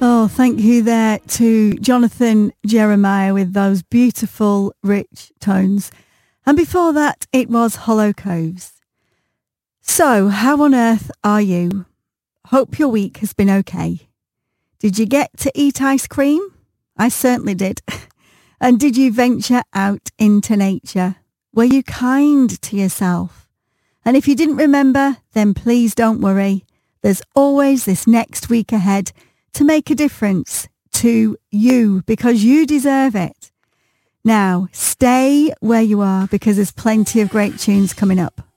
Oh, thank you there to Jonathan Jeremiah with those beautiful, rich tones. And before that, it was Hollow Coves. So, how on earth are you? Hope your week has been okay. Did you get to eat ice cream? I certainly did. And did you venture out into nature? Were you kind to yourself? And if you didn't remember, then please don't worry. There's always this next week ahead to make a difference to you because you deserve it. Now, stay where you are because there's plenty of great tunes coming up.